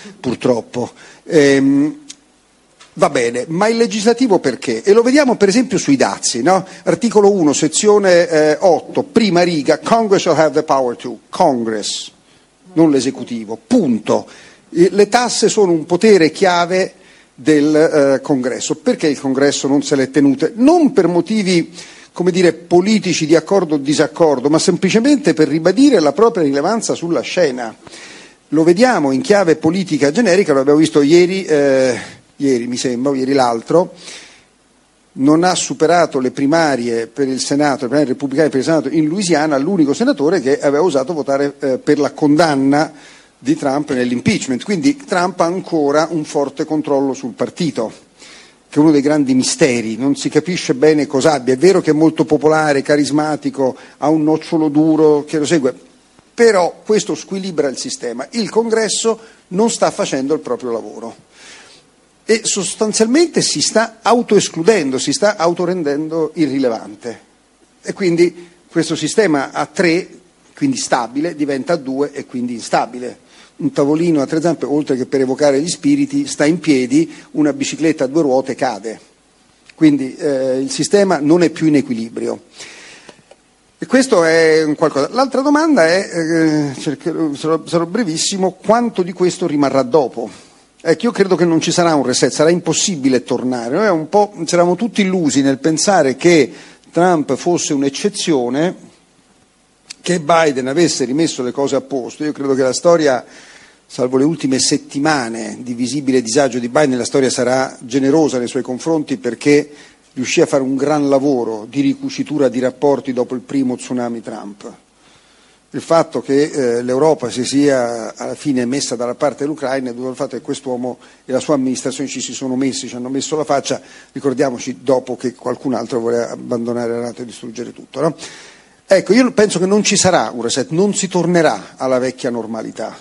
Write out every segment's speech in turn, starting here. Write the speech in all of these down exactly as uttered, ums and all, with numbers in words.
purtroppo. Ehm, Va bene, ma il legislativo perché? E lo vediamo per esempio sui dazi, no? Articolo uno, sezione eh, otto, prima riga, Congress shall have the power to, Congress, non l'esecutivo, punto. E le tasse sono un potere chiave del eh, Congresso. Perché il Congresso non se l'è tenute? Non per motivi, come dire, politici di accordo o disaccordo, ma semplicemente per ribadire la propria rilevanza sulla scena. Lo vediamo in chiave politica generica, lo abbiamo visto ieri, eh, ieri mi sembra, o ieri l'altro, non ha superato le primarie per il Senato, le primarie repubblicane per il Senato in Louisiana, l'unico senatore che aveva osato votare eh, per la condanna di Trump nell'impeachment. Quindi Trump ha ancora un forte controllo sul partito, che è uno dei grandi misteri, non si capisce bene cosa abbia. È vero che è molto popolare, carismatico, ha un nocciolo duro che lo segue, però questo squilibra il sistema. Il Congresso non sta facendo il proprio lavoro e sostanzialmente si sta autoescludendo, si sta autorendendo irrilevante. E quindi questo sistema a tre, quindi stabile, diventa a due e quindi instabile. Un tavolino a tre zampe, oltre che per evocare gli spiriti, sta in piedi, una bicicletta a due ruote cade. Quindi eh, il sistema non è più in equilibrio. E questo è un qualcosa. L'altra domanda è, eh, cercherò, sarò, sarò brevissimo, quanto di questo rimarrà dopo? Ecco, io credo che non ci sarà un reset, sarà impossibile tornare. Noi un po' ci eravamo tutti illusi nel pensare che Trump fosse un'eccezione, che Biden avesse rimesso le cose a posto. Io credo che la storia, salvo le ultime settimane di visibile disagio di Biden, la storia sarà generosa nei suoi confronti perché riuscì a fare un gran lavoro di ricucitura di rapporti dopo il primo tsunami Trump. Il fatto che eh, l'Europa si sia alla fine messa dalla parte dell'Ucraina è dovuto al fatto che quest'uomo e la sua amministrazione ci si sono messi, ci hanno messo la faccia, ricordiamoci, dopo che qualcun altro voleva abbandonare la NATO e distruggere tutto, no? Ecco, io penso che non ci sarà un reset, non si tornerà alla vecchia normalità.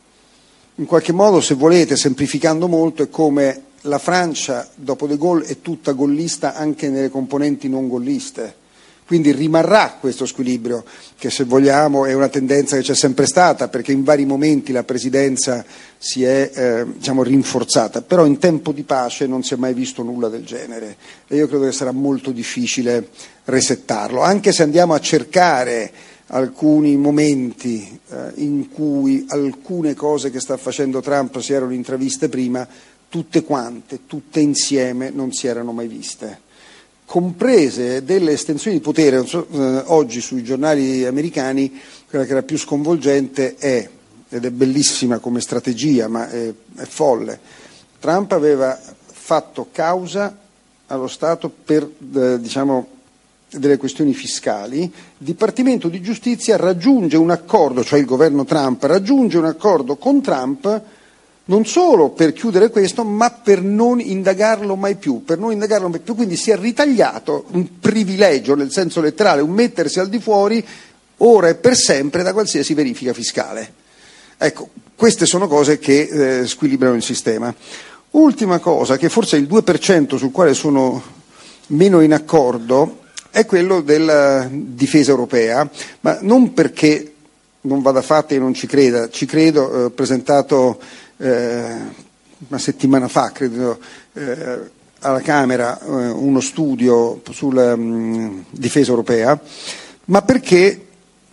In qualche modo, se volete, semplificando molto, è come la Francia dopo De Gaulle è tutta gollista anche nelle componenti non golliste. Quindi rimarrà questo squilibrio, che se vogliamo è una tendenza che c'è sempre stata, perché in vari momenti la presidenza si è eh, diciamo, rinforzata, però in tempo di pace non si è mai visto nulla del genere e io credo che sarà molto difficile resettarlo, anche se andiamo a cercare alcuni momenti eh, in cui alcune cose che sta facendo Trump si erano intraviste prima, tutte quante, tutte insieme non si erano mai viste. Comprese delle estensioni di potere. Non so, eh, oggi sui giornali americani quella che era più sconvolgente è, ed è bellissima come strategia, ma è, è folle, Trump aveva fatto causa allo Stato per eh, diciamo, delle questioni fiscali, il Dipartimento di Giustizia raggiunge un accordo, cioè il governo Trump raggiunge un accordo con Trump non solo per chiudere questo, ma per non indagarlo mai più, per non indagarlo mai più, quindi si è ritagliato un privilegio, nel senso letterale, un mettersi al di fuori, ora e per sempre, da qualsiasi verifica fiscale. Ecco, queste sono cose che eh, squilibrano il sistema. Ultima cosa, che forse è il due per cento sul quale sono meno in accordo, è quello della difesa europea, ma non perché non vada fatta e non ci creda, ci credo, ho eh, presentato Eh, una settimana fa, credo, eh, alla Camera eh, uno studio sulla mh, difesa europea, ma perché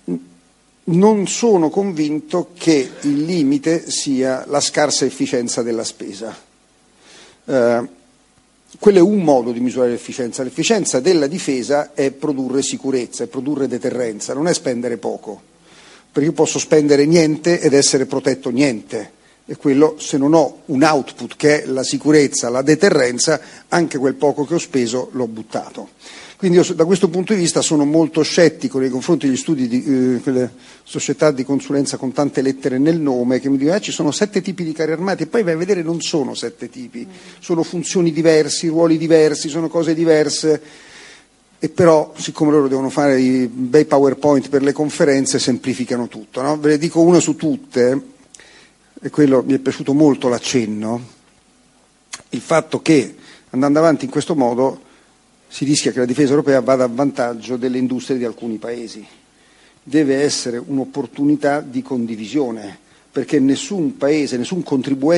non sono convinto che il limite sia la scarsa efficienza della spesa. Eh, quello è un modo di misurare l'efficienza. L'efficienza della difesa è produrre sicurezza, è produrre deterrenza, non è spendere poco, perché io posso spendere niente ed essere protetto niente. E quello, se non ho un output che è la sicurezza, la deterrenza, anche quel poco che ho speso l'ho buttato. Quindi io da questo punto di vista sono molto scettico nei confronti degli studi di eh, quelle società di consulenza con tante lettere nel nome che mi dicono eh, ci sono sette tipi di carri armati e poi vai a vedere non sono sette tipi, sono funzioni diversi, ruoli diversi, sono cose diverse. E però, siccome loro devono fare i bei PowerPoint per le conferenze, semplificano tutto, no? Ve ne dico una su tutte. E quello mi è piaciuto molto l'accenno, il fatto che andando avanti in questo modo si rischia che la difesa europea vada a vantaggio delle industrie di alcuni paesi. Deve essere un'opportunità di condivisione, perché nessun paese, nessun contribuente